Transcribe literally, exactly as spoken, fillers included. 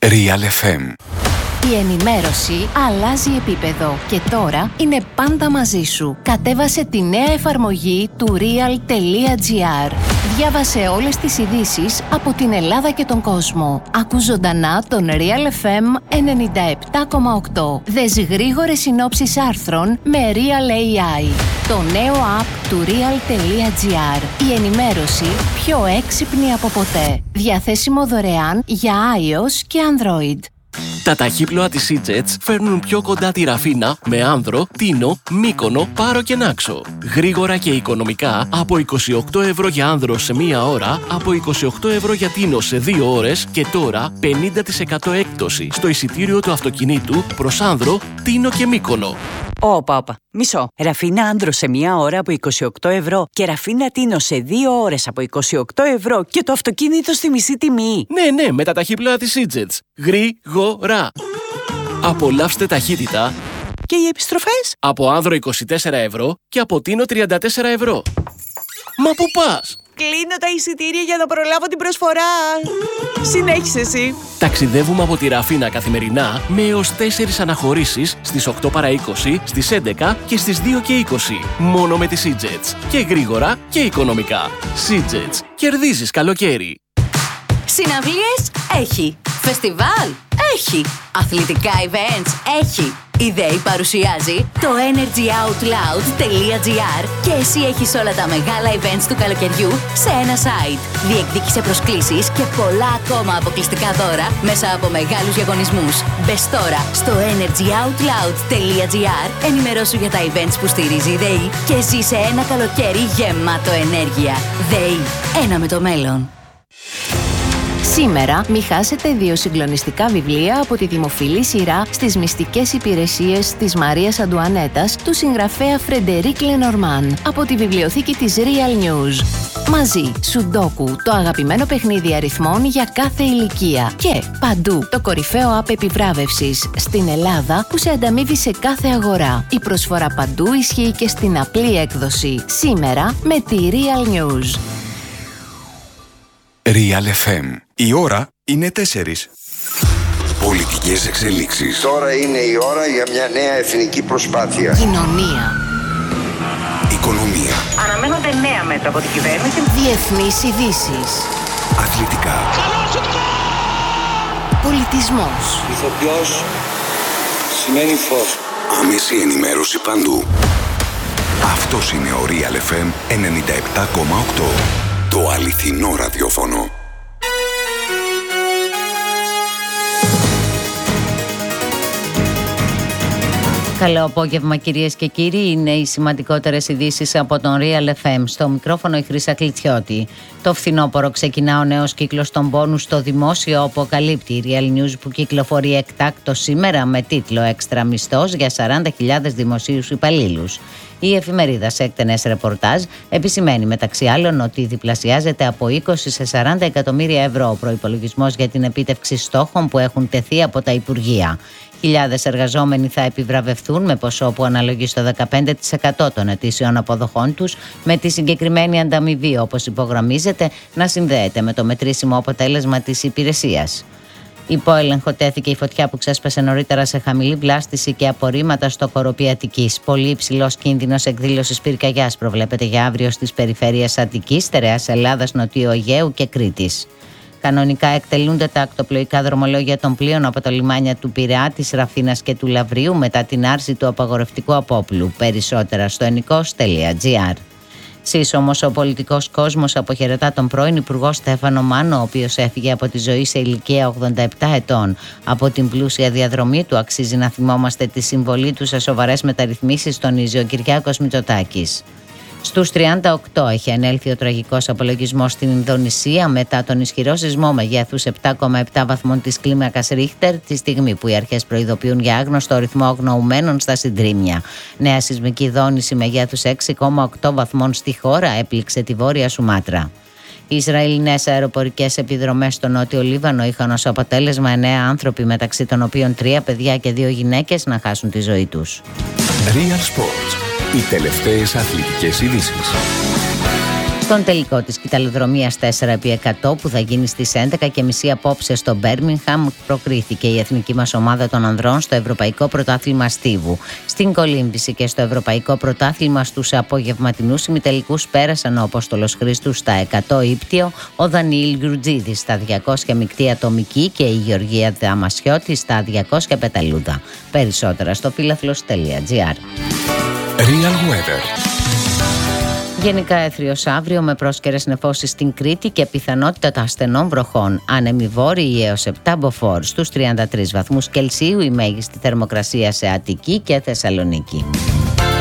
Real εφ εμ. Η ενημέρωση αλλάζει επίπεδο και τώρα είναι πάντα μαζί σου. Κατέβασε τη νέα εφαρμογή του real.gr. Διάβασε όλες τις ειδήσεις από την Ελλάδα και τον κόσμο. Άκου ζωντανά τον Real εφ εμ ενενήντα επτά κόμμα οκτώ. Δες γρήγορες συνόψεις άρθρων με Real έι άι. Το νέο app του real.gr. Η ενημέρωση πιο έξυπνη από ποτέ. Διαθέσιμο δωρεάν για iOS και Android. Τα ταχύπλοα της Seajets φέρνουν πιο κοντά τη Ραφίνα με Άνδρο, Τίνο, Μύκονο, Πάρο και Νάξο. Γρήγορα και οικονομικά από είκοσι οκτώ ευρώ για Άνδρο σε μία ώρα, από είκοσι οκτώ ευρώ για Τίνο σε δύο ώρες και τώρα πενήντα τοις εκατό έκπτωση στο εισιτήριο του αυτοκινήτου προς Άνδρο, Τίνο και Μύκονο. Όπα, όπα. Μισό. Ραφίνα Άνδρο σε μία ώρα από είκοσι οκτώ ευρώ και Ραφίνα Τίνο σε δύο ώρες από είκοσι οκτώ ευρώ και το αυτοκίνητο στη μισή τιμή. Ναι, ναι, με τα ταχύπλοα της Seajets. Γρήγορα. Απολαύστε ταχύτητα. Και οι επιστροφές? Από Άνδρο είκοσι τέσσερα ευρώ και από Τίνο τριάντα τέσσερα ευρώ. Μα πού πας? Κλείνω τα εισιτήρια για να προλάβω την προσφορά. Συνέχισε εσύ. Ταξιδεύουμε από τη Ραφίνα καθημερινά με έως τέσσερις αναχωρήσεις στις οκτώ παρά είκοσι, στις έντεκα και στις δύο και είκοσι. Μόνο με τη Seajets. Και γρήγορα και οικονομικά. Seajets. Κερδίζεις καλοκαίρι. Συναυλίες έχει. Φεστιβάλ έχει. Αθλητικά events έχει. Η ΔΕΗ παρουσιάζει το energyoutloud.gr και εσύ έχεις όλα τα μεγάλα events του καλοκαιριού σε ένα site. Διεκδίκησε προσκλήσεις και πολλά ακόμα αποκλειστικά δώρα μέσα από μεγάλους διαγωνισμούς. Μπες τώρα στο energyoutloud.gr, ενημερώσου για τα events που στηρίζει η ΔΕΗ και ζήσε ένα καλοκαίρι γεμάτο ενέργεια. ΔΕΗ, ένα με το μέλλον. Σήμερα μη χάσετε δύο συγκλονιστικά βιβλία από τη δημοφιλή σειρά στις μυστικές υπηρεσίες της Μαρίας Αντουανέτας του συγγραφέα Φρεντερίκ Λενορμάν από τη βιβλιοθήκη της Real News. Μαζί, Σουντόκου, το αγαπημένο παιχνίδι αριθμών για κάθε ηλικία και παντού το κορυφαίο app επιβράβευσης στην Ελλάδα που σε ανταμείβει σε κάθε αγορά. Η προσφορά παντού ισχύει και στην απλή έκδοση. Σήμερα με τη Real News. Real εφ εμ. Η ώρα είναι τέσσερις. Πολιτικές εξελίξεις. Τώρα είναι η ώρα για μια νέα εθνική προσπάθεια. Κοινωνία. Οικονομία. Αναμένονται νέα μέτρα από την κυβέρνηση. Διεθνείς ειδήσεις. Αθλητικά. Πολιτισμός. Ηθοποιός σημαίνει φως. Άμεση ενημέρωση παντού. Αυτός είναι ο Real εφ εμ ενενήντα επτά κόμμα οκτώ. Το αληθινό ραδιόφωνο. Καλό απόγευμα κυρίες και κύριοι, είναι οι σημαντικότερες ειδήσεις από τον Real εφ εμ. Στο μικρόφωνο η Χρύσα Κλητσιώτη. Το φθινόπωρο ξεκινά ο νέος κύκλος των πόνους στο δημόσιο, όπου αποκαλύπτει η Real News που κυκλοφορεί εκτάκτως σήμερα με τίτλο «Έξτρα μισθός για σαράντα χιλιάδες δημοσίους υπαλλήλους». Η εφημερίδα σε εκτενές ρεπορτάζ επισημαίνει μεταξύ άλλων ότι διπλασιάζεται από είκοσι σε σαράντα εκατομμύρια ευρώ ο προϋπολογισμός για την επίτευξη στόχων που έχουν τεθεί από τα Υπουργεία. Χιλιάδες εργαζόμενοι θα επιβραβευθούν με ποσό που αναλογεί στο δεκαπέντε τοις εκατό των ετήσιων αποδοχών τους, με τη συγκεκριμένη ανταμοιβή, όπως υπογραμμίζεται, να συνδέεται με το μετρήσιμο αποτέλεσμα της υπηρεσίας. Υπό έλεγχο τέθηκε η φωτιά που ξέσπασε νωρίτερα σε χαμηλή βλάστηση και απορρίμματα στο Κοροπή Αττικής. Πολύ υψηλός κίνδυνος εκδήλωσης πυρκαγιάς προβλέπεται για αύριο στις περιφέρειες Αττικής, Στερεάς Ελλάδας, Νοτιού Αιγαίου και Κρήτης. Κανονικά εκτελούνται τα ακτοπλοϊκά δρομολόγια των πλοίων από τα λιμάνια του Πειραιά, της Ραφίνας και του Λαβρίου μετά την άρση του απαγορευτικού απόπλου. Περισσότερα στο ενικός τελεία τζι άρ. Σεις όμως ο πολιτικός κόσμος αποχαιρετά τον πρώην Υπουργό Στέφανο Μάνο, ο οποίος έφυγε από τη ζωή σε ηλικία ογδόντα επτά ετών. Από την πλούσια διαδρομή του αξίζει να θυμόμαστε τη συμβολή του σε σοβαρές μεταρρυθμίσεις, τονίζει ο Κυριάκος Μητσοτάκης. Στους τριάντα οκτώ έχει ανέλθει ο τραγικός απολογισμός στην Ινδονησία μετά τον ισχυρό σεισμό μεγέθους επτά κόμμα επτά βαθμών της κλίμακας Ρίχτερ, τη στιγμή που οι αρχές προειδοποιούν για άγνωστο ρυθμό αγνοουμένων στα συντρίμμια. Νέα σεισμική δόνηση μεγέθους έξι κόμμα οκτώ βαθμών στη χώρα έπληξε τη Βόρεια Σουμάτρα. Οι Ισραηλινές αεροπορικές επιδρομές στο Νότιο Λίβανο είχαν ως αποτέλεσμα εννέα άνθρωποι, μεταξύ των οποίων τρία παιδιά και δύο γυναίκες, να χάσουν τη ζωή τους. Real Sports. Οι τελευταίες αθλητικές ειδήσεις. Στον τελικό της κυταλλοδρομίας τέσσερα επί εκατό που θα γίνει στις έντεκα και μισή απόψε στο Μπέρμιγχαμ, προκρίθηκε η εθνική μας ομάδα των ανδρών στο Ευρωπαϊκό Πρωτάθλημα Στίβου. Στην κολύμβηση και στο Ευρωπαϊκό Πρωτάθλημα στους απογευματινούς ημιτελικούς πέρασαν ο Απόστολος Χρήστου στα εκατό ύπτιο, ο Δανιήλ Γκρουτζίδης στα διακόσια μεικτή ατομική και η Γεωργία Δαμασιώτη στα διακόσια πεταλούδα. Περισσότερα στο φίλαθλος τελεία τζι άρ. Real Weather. Γενικά έθριος αύριο με πρόσκαιρες νεφώσεις στην Κρήτη και πιθανότητα ασθενών βροχών. Άνεμοι βόρειοι έως επτά μποφόρ. Στους τριάντα τρεις βαθμούς Κελσίου η μέγιστη θερμοκρασία σε Αττική και Θεσσαλονίκη.